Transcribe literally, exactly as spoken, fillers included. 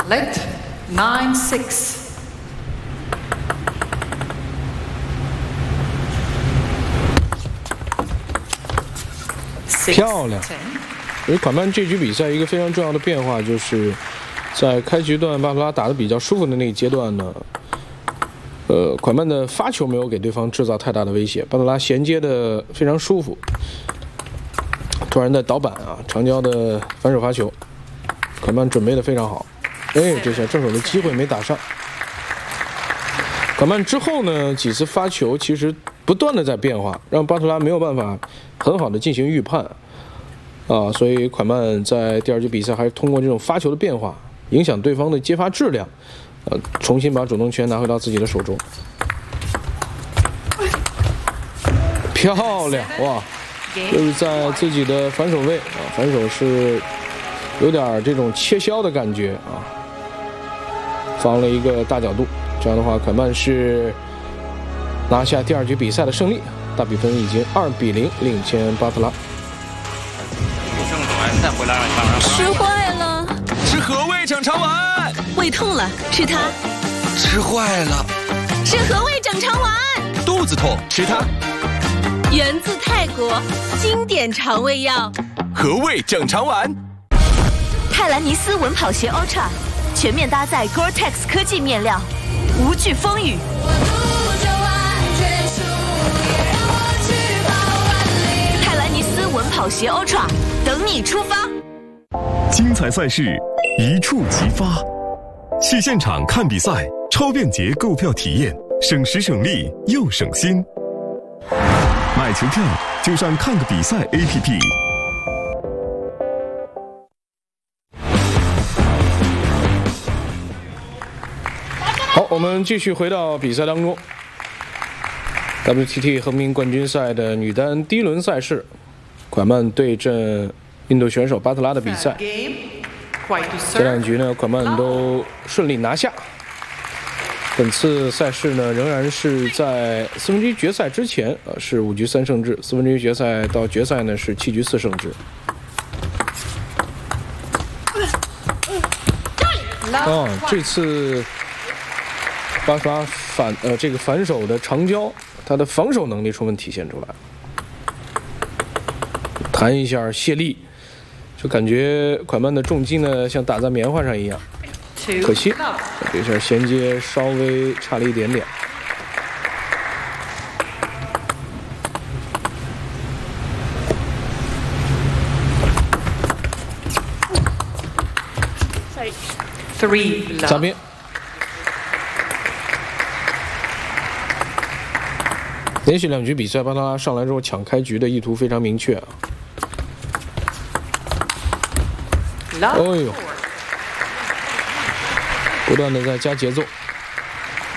Let nine six。 漂亮！所以款曼这局比赛一个非常重要的变化就是，在开局段巴图拉打得比较舒服的那一阶段呢，呃，款曼的发球没有给对方制造太大的威胁，巴图拉衔接的非常舒服。突然的倒板啊，长焦的反手发球，款曼准备的非常好，哎，这下正手的机会没打上。款曼之后呢，几次发球其实不断的在变化，让巴图拉没有办法很好的进行预判。啊，所以款曼在第二局比赛还是通过这种发球的变化，影响对方的接发质量，呃，重新把主动权拿回到自己的手中。漂亮哇！就是在自己的反手位啊，反手是有点这种切削的感觉啊，防了一个大角度。这样的话，款曼是拿下第二局比赛的胜利，大比分已经二比零领先巴特拉。 再回来让你慢慢吃坏了， 是和味整肠丸， 胃痛了吃它； 吃坏了， 是和味整肠丸， 肚子痛吃它。 源自泰国，经典肠胃药， 和味整肠丸。 泰兰尼斯稳跑鞋 Ultra 全面搭载 Gore-Tex 科技面料，无惧风雨。泰兰尼斯稳跑鞋 Ultra。等你出发！ 精彩赛事一触即发，去现场看比赛，超便捷购票体验，省时省力又省心。买球票就上看个比赛 A P P。 好，我们继续回到比赛当中。W T T 横滨冠军赛的女单第一轮赛事。款曼对阵印度选手巴特拉的比赛，这两局呢，款曼都顺利拿下。本次赛事呢，仍然是在四分之一决赛之前，呃，是五局三胜制；四分之一决赛到决赛呢，是七局四胜制。哦，这次巴特拉反呃这个反手的长焦，他的防守能力充分体现出来。弹一下卸力，就感觉款曼的重击呢像打在棉花上一样，可惜这下衔接稍微差了一点点。擦边。连续两局比赛，巴特拉上来之后抢开局的意图非常明确啊。哦呦，不断的在加节奏。